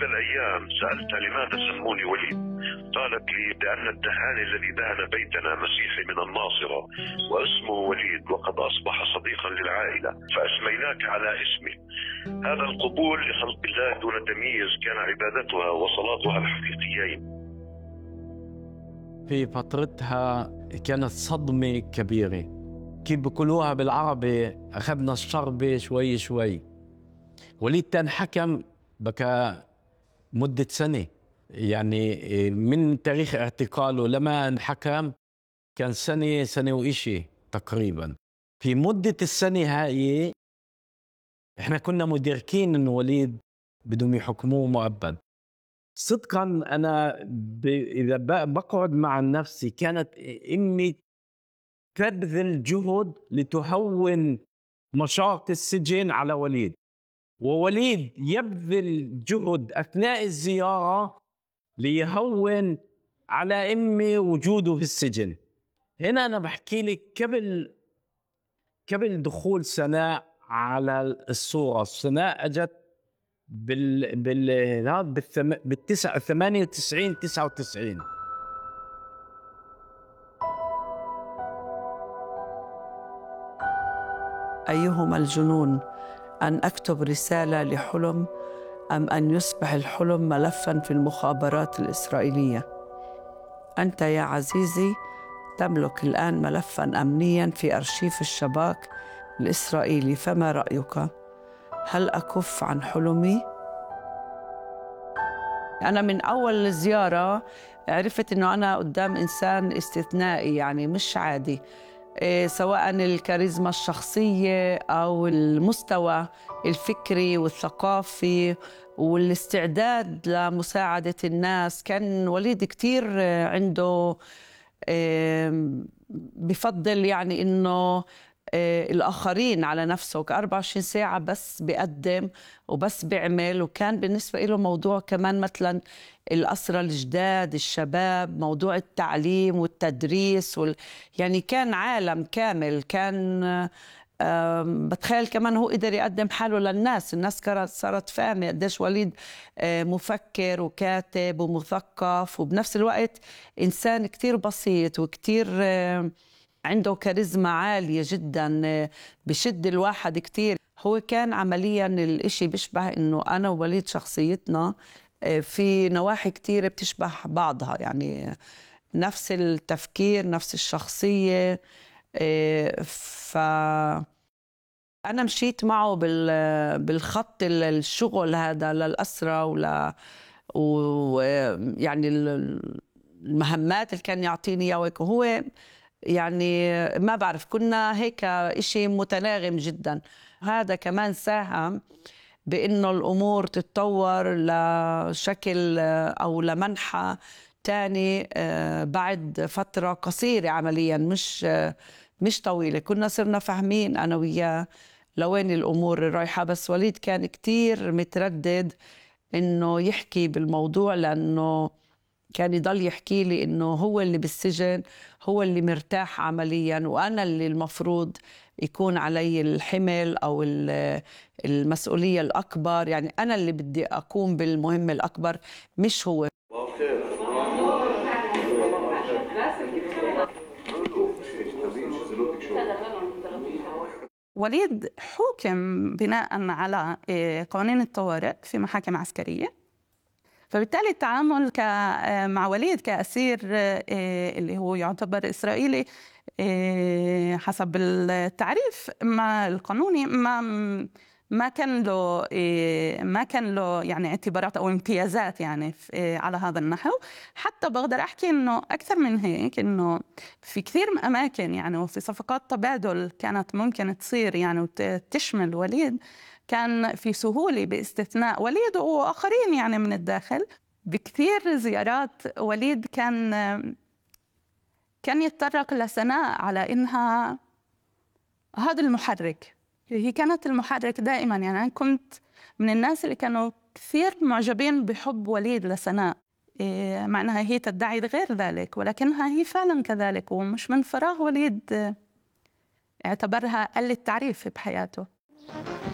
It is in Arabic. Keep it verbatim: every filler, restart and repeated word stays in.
الأيام سألتها لماذا سموني وليد؟ قالت لي لأن الدهان الذي دهن بيتنا مسيحي من الناصرة واسمه وليد وقد أصبح صديقا للعائلة فأسميناك على اسمه. هذا القبول لخلق الله دون تمييز كان عبادتها وصلاتها الحقيقيين. في فترتها كانت صدمة كبيرة، كيف بيقولوها بالعربي أخذنا الشربة شوي شوي. وليد كان حكم بكى مدة سنة، يعني من تاريخ اعتقاله لما انحكم كان سنة سنة وإشي تقريبا. في مدة السنة هاي احنا كنا مدركين انه وليد بدهم يحكموه مؤبد. صدقا انا ب... اذا بقعد مع نفسي كانت امي تبذل جهد لتهون مشاق السجن على وليد، ووليد يبذل جهد اثناء الزياره ليهون على امي وجوده في السجن. هنا انا بحكي لك قبل قبل دخول سناء على الصوره. سناء اجت بال بال هذا بالثم... بالتسع ثمانية وتسعين تسعة وتسعين. أيهما الجنون، أن أكتب رسالة لحلم أم أن يصبح الحلم ملفاً في المخابرات الإسرائيلية؟ أنت يا عزيزي تملك الآن ملفاً أمنياً في أرشيف الشباك الإسرائيلي، فما رأيك؟ هل أكف عن حلمي؟ أنا من أول زيارة عرفت أنه أنا قدام إنسان استثنائي، يعني مش عادي، إيه سواء الكاريزما الشخصية أو المستوى الفكري والثقافي والاستعداد لمساعدة الناس. كان وليد كتير عنده إيه بفضل يعني إنه إيه الآخرين على نفسه، أربعة وعشرين ساعة بس بيقدم وبس بيعمل. وكان بالنسبة له موضوع كمان مثلا الأسرى الجداد الشباب، موضوع التعليم والتدريس وال... يعني كان عالم كامل. كان بتخيل كمان هو قدر يقدم حاله للناس. الناس صارت فاهمة قديش وليد مفكر وكاتب ومثقف، وبنفس الوقت إنسان كتير بسيط وكتير عنده كاريزما عالية جدا، بشد الواحد كتير. هو كان عمليا الاشي بيشبه انه انا ووليد شخصيتنا في نواحي كتير بتشبه بعضها، يعني نفس التفكير نفس الشخصية. فأنا مشيت معه بالخط الشغل هذا للأسرة ولا ويعني المهمات اللي كان يعطيني اياها. وهو يعني ما بعرف، كنا هيك إشي متناغم جدا. هذا كمان ساهم بإنه الأمور تتطور لشكل أو لمنحى تاني بعد فترة قصيرة عمليا، مش مش طويلة. كنا صرنا فاهمين أنا وياه لوين الأمور رايحة. بس وليد كان كتير متردد إنه يحكي بالموضوع، لأنه كان يضل يحكي لي إنه هو اللي بالسجن، هو اللي مرتاح عمليا، وأنا اللي المفروض يكون علي الحمل أو المسؤولية الأكبر. يعني أنا اللي بدي أقوم بالمهمة الأكبر مش هو. وليد حكم بناء على قوانين الطوارئ في محاكم عسكرية، فبالتالي التعامل مع وليد كأسير اللي هو يعتبر إسرائيلي حسب التعريف ما القانوني ما ما كان له ما كان له يعني اعتبارات أو امتيازات يعني على هذا النحو. حتى بقدر أحكي إنه أكثر من هيك، إنه في كثير من أماكن يعني وفي صفقات تبادل كانت ممكن تصير يعني وتشمل وليد، كان في سهولة باستثناء وليد وآخرين يعني من الداخل. بكثير زيارات وليد كان كان يتطرق لسناء على إنها هذا المحرك، هي كانت المحرك دائما. يعني أنا كنت من الناس اللي كانوا كثير معجبين بحب وليد لسناء، مع أنها هي تدعي غير ذلك، ولكنها هي فعلا كذلك. ومش من فراغ وليد اعتبرها قل التعريف بحياته.